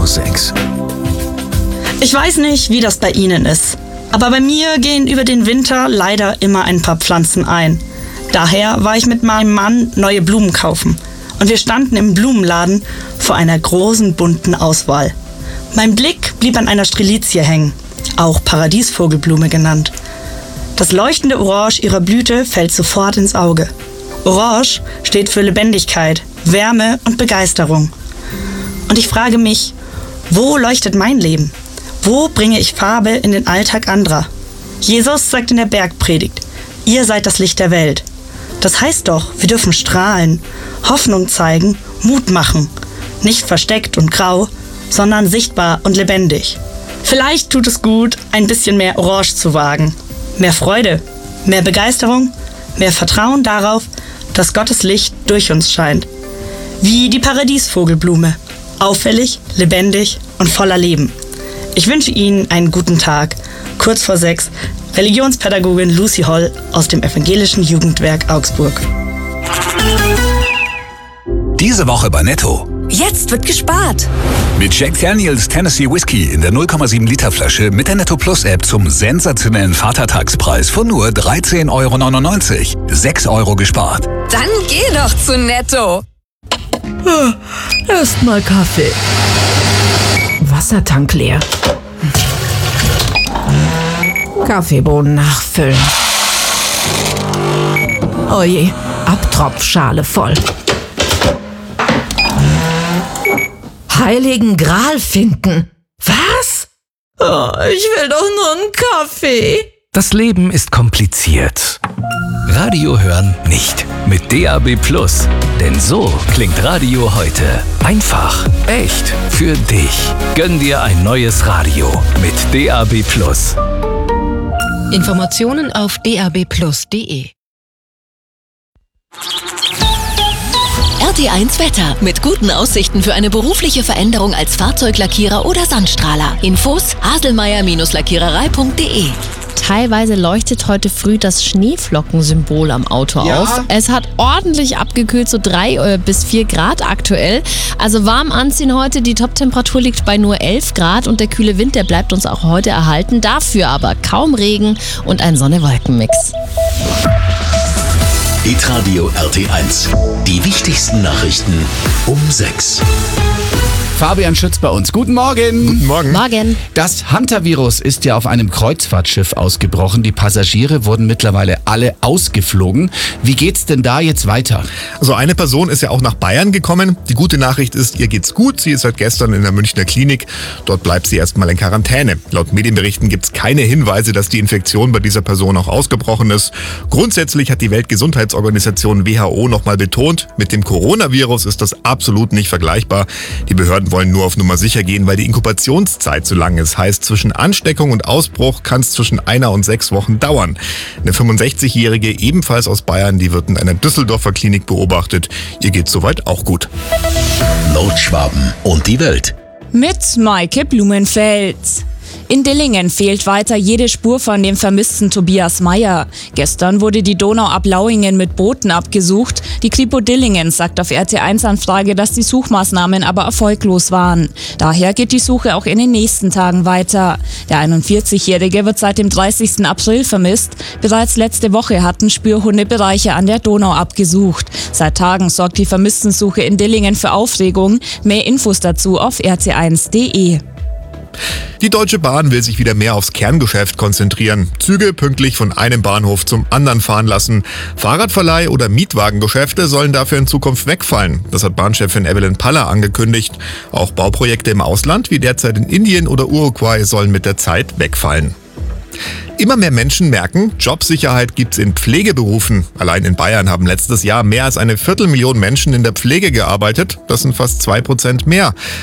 plus 6. Ich weiß nicht, wie das bei Ihnen ist, aber bei mir gehen über den Winter leider immer ein paar Pflanzen ein. Daher war ich mit meinem Mann neue Blumen kaufen und wir standen im Blumenladen vor einer großen bunten Auswahl. Mein Blick blieb an einer Strelizie hängen, auch Paradiesvogelblume genannt. Das leuchtende Orange ihrer Blüte fällt sofort ins Auge. Orange steht für Lebendigkeit, Wärme und Begeisterung. Und ich frage mich, wo leuchtet mein Leben? Wo bringe ich Farbe in den Alltag anderer? Jesus sagt in der Bergpredigt, ihr seid das Licht der Welt. Das heißt doch, wir dürfen strahlen, Hoffnung zeigen, Mut machen. Nicht versteckt und grau, sondern sichtbar und lebendig. Vielleicht tut es gut, ein bisschen mehr Orange zu wagen. Mehr Freude, mehr Begeisterung, mehr Vertrauen darauf, dass Gottes Licht durch uns scheint. Wie die Paradiesvogelblume. Auffällig, lebendig und voller Leben. Ich wünsche Ihnen einen guten Tag. Kurz vor 6, Religionspädagogin Lucy Holl aus dem Evangelischen Jugendwerk Augsburg. Diese Woche bei Netto. Jetzt wird gespart. Mit Jack Daniels Tennessee Whiskey in der 0,7 Liter Flasche mit der Netto Plus App zum sensationellen Vatertagspreis von nur 13,99 €. 6 € gespart. Dann geh doch zu Netto. Erstmal Kaffee. Wassertank leer. Kaffeebohnen nachfüllen. Oje, Abtropfschale voll. Heiligen Gral finden. Was? Oh, ich will doch nur einen Kaffee. Das Leben ist kompliziert. Radio hören nicht. Mit DAB+. Denn so klingt Radio heute. Einfach, echt, für dich. Gönn dir ein neues Radio mit DAB+. Informationen auf dabplus.de. RT1 Wetter. Mit guten Aussichten für eine berufliche Veränderung als Fahrzeuglackierer oder Sandstrahler. Infos haselmeier-lackiererei.de. Teilweise leuchtet heute früh das Schneeflockensymbol am Auto auf. Es hat ordentlich abgekühlt, so 3 bis 4 Grad aktuell. Also warm anziehen heute. Die Toptemperatur liegt bei nur 11 Grad und der kühle Wind, der bleibt uns auch heute erhalten. Dafür aber kaum Regen und ein Sonne-Wolken-Mix. Hitradio RT1. Die wichtigsten Nachrichten um 6. Fabian Schütz bei uns. Guten Morgen. Guten Morgen. Morgen. Das Hunter-Virus ist ja auf einem Kreuzfahrtschiff ausgebrochen. Die Passagiere wurden mittlerweile alle ausgeflogen. Wie geht's denn da jetzt weiter? Also eine Person ist ja auch nach Bayern gekommen. Die gute Nachricht ist, ihr geht's gut. Sie ist seit gestern in der Münchner Klinik. Dort bleibt sie erstmal in Quarantäne. Laut Medienberichten gibt's keine Hinweise, dass die Infektion bei dieser Person auch ausgebrochen ist. Grundsätzlich hat die Weltgesundheitsorganisation WHO nochmal betont, mit dem Coronavirus ist das absolut nicht vergleichbar. Die Behörden wollen nur auf Nummer sicher gehen, weil die Inkubationszeit zu lang ist. Heißt, zwischen Ansteckung und Ausbruch kann es zwischen 1 und 6 Wochen dauern. Eine 65-Jährige, ebenfalls aus Bayern, die wird in einer Düsseldorfer Klinik beobachtet. Ihr geht's soweit auch gut. Nordschwaben und die Welt. Mit Maike Blumenfeld. In Dillingen fehlt weiter jede Spur von dem vermissten Tobias Meyer. Gestern wurde die Donau ab Lauingen mit Booten abgesucht. Die Kripo Dillingen sagt auf RT1-Anfrage, dass die Suchmaßnahmen aber erfolglos waren. Daher geht die Suche auch in den nächsten Tagen weiter. Der 41-Jährige wird seit dem 30. April vermisst. Bereits letzte Woche hatten Spürhunde Bereiche an der Donau abgesucht. Seit Tagen sorgt die Vermisstensuche in Dillingen für Aufregung. Mehr Infos dazu auf rt1.de. Die Deutsche Bahn will sich wieder mehr aufs Kerngeschäft konzentrieren. Züge pünktlich von einem Bahnhof zum anderen fahren lassen. Fahrradverleih- oder Mietwagengeschäfte sollen dafür in Zukunft wegfallen. Das hat Bahnchefin Evelyn Paller angekündigt. Auch Bauprojekte im Ausland, wie derzeit in Indien oder Uruguay, sollen mit der Zeit wegfallen. Immer mehr Menschen merken, Jobsicherheit gibt's in Pflegeberufen. Allein in Bayern haben letztes Jahr mehr als 250.000 Menschen in der Pflege gearbeitet. Das sind fast 2% mehr.